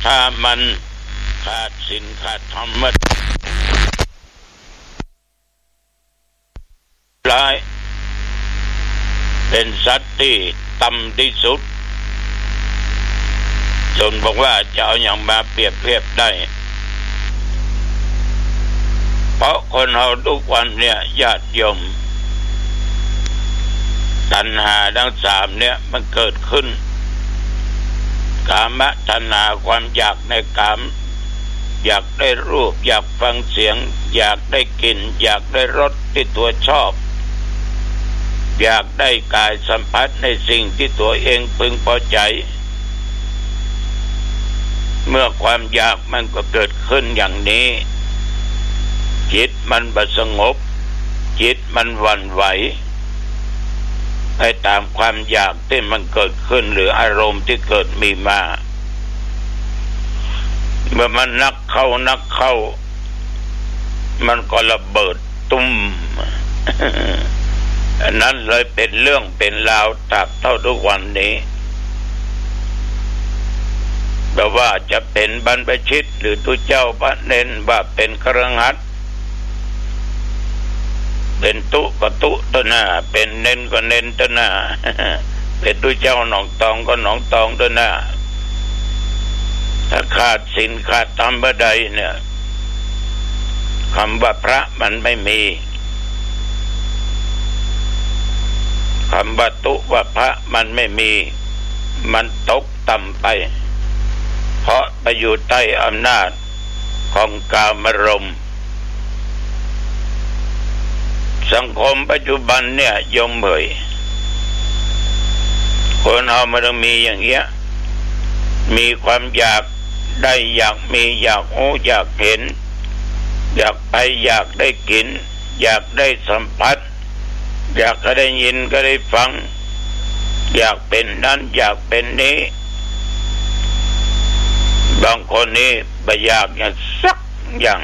ถ้ามันขาดศีลขาดธรรมร้ายเป็นสัตว์ที่ต่ำที่สุดจนบอกว่าจะเอาอย่างมาเปรียบเทียบได้เพราะคนเราทุกวันเนี่ยญาติโยมตัณหาทั้งสามเนี่ยมันเกิดขึ้นกามตัณหาความอยากในกามอยากได้รูปอยากฟังเสียงอยากได้กลิ่นอยากได้รสที่ตัวชอบอยากได้กายสัมผัสในสิ่งที่ตัวเองพึงพอใจเมื่อความอยากมันก็เกิดขึ้นอย่างนี้จิตมันบ่สงบจิตมันหวั่นไหวไปตามความอยากที่มันเกิดขึ้นหรืออารมณ์ที่เกิดมีมาเมื่อมันนักเข้ามันก็ระเบิดตุ้ม อันนั้นเลยเป็นเรื่องเป็นราวตราบเท่าทุกวันนี้แต่ว่าจะเป็นบรรพชิตหรือตุเจ้าพระเนนว่าเป็นคฤหัสถ์เป็นตุก็ตุตัวหน้าเป็นเนนก็เนนตัวหน้า เป็นตุเจ้าหนองตองก็หนองตองตัวหน้าถ้าขาดศีลขาดธรรมใดเนี่ยคำว่าพระมันไม่มีคำว่าตุว่าพระมันไม่มีมันตกต่ำไปเพราะไปอยู่ใต้อำนาจของกามารมณ์สังคมปัจจุบันเนี่ยยมเผยคนเรามันต้องมีอย่างเงี้ยมีความอยากได้อยากมีอยากรู้อยากเห็นอยากไปอยากได้กินอยากได้สัมผัสอยากก็ได้ยินก็ได้ฟังอยากเป็นนั้นอยากเป็นนี้บางคนนี่ไม่อยากอย่างสักอย่าง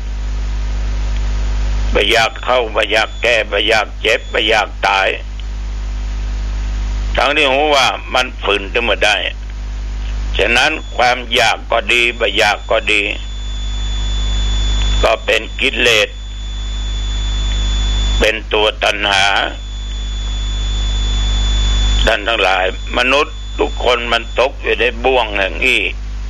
ไม่อยากเข้าไม่อยากแก้ไม่อยากเจ็บไม่อยากตายทั้งที่รู้ว่ามันฝืนขึ้นมาได้ฉะนั้นความอยากก็ดีไม่อยากก็ดีก็เป็นกิเลสเป็นตัวตัณหาท่านทั้งหลายมนุษย์ทุกคนมันตกอยู่ในบ่วงแห่งนี้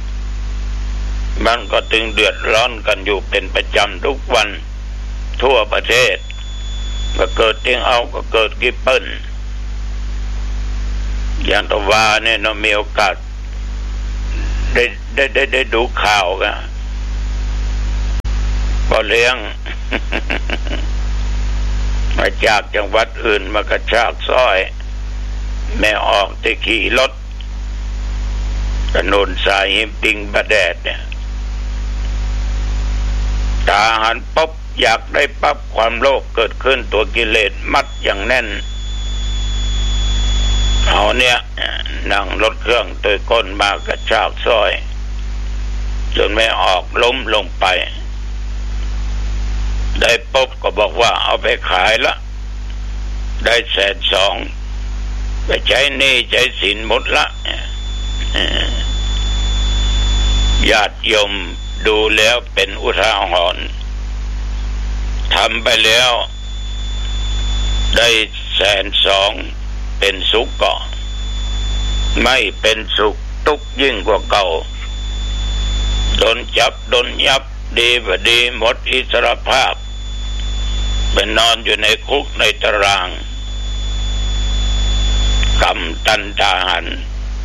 มันก็ถึงเดือดร้อนกันอยู่เป็นประจำทุกวันทั่วประเทศก็เกิดติ้งเอาก็เกิดกิเปิ้ลอย่างตะวาเนี่ยเรามีโอกาสได้ดูข่าวกันก็เลี้ยง มาจากจังหวัดอื่นมากระชากสร้อยแม่ออกจะขี่รถถนนสายหิมปิงประแดดเนี่ยตาหันปุ๊บอยากได้ปั๊บความโลภเกิดขึ้นตัวกิเลสมัดอย่างแน่นเอาเนี่ยนั่งรถเครื่องตัวก้นมากระชากสร้อยจนไม่ออกล้มลงไปได้ปุ๊บก็บอกว่าเอาไปขายละได้120,000ไปใช้หนี้ใช้สินหมดละญาติโยมดูแล้วเป็นอุทาหรณ์ทำไปแล้วได้120,000เป็นสุขก่อนไม่เป็นสุขทุกข์ยิ่งกว่าเก่าโดนจับโดนยับดีบ่ดีหมดอิสรภาพไปนอนอยู่ในคุกในตารางกรรมตัณหาหัน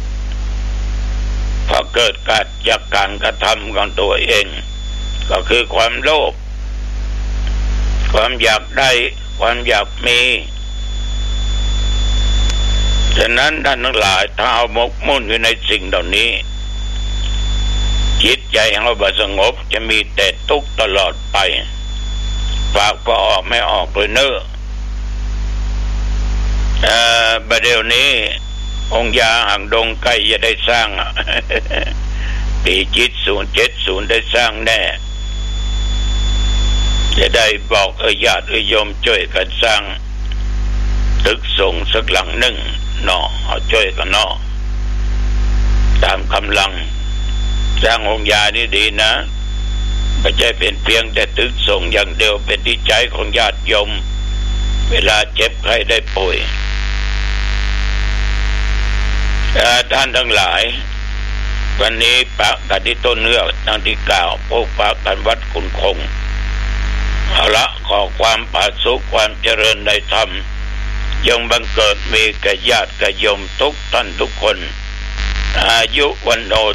พอเกิดจากการกระทำของตัวเองก็คือความโลภความอยากได้ความอยากมีฉะนั้นท่านทั้งหลายถ้าเอาหมกมุ่นอยู่ในสิ่งเหล่านี้จิตใจของเราบ่สงบจะมีแต่ทุกข์ตลอดไปปากก็ออกไม่ออกเลยเน้อประเดี๋ยวนี้องค์ยาห่างดงใกล้จะได้สร้าง ปีจิต070ได้สร้างแน่จะได้บอกญาติโยมช่วยกันสร้างตึกส่งสักหลังหนึ่งเนาะเอาช่วยกันเนาะตามกำลังสร้างองค์ยานี่ดีนะไม่ใช่เป็นเพียงแต่ตึกส่งอย่างเดียวเป็นที่ใจของญาติโยมเวลาเจ็บไข้ได้ป่วยท่านทั้งหลายวันนี้ปะกันที่ต้นเรื่องดังที่กล่าวพบปะกันวัดกุนคงเอาละขอความผาสุกความเจริญในธรรมจงบังเกิดมีแก่ญาติกโยมทุกท่านทุกคนอายุวันโน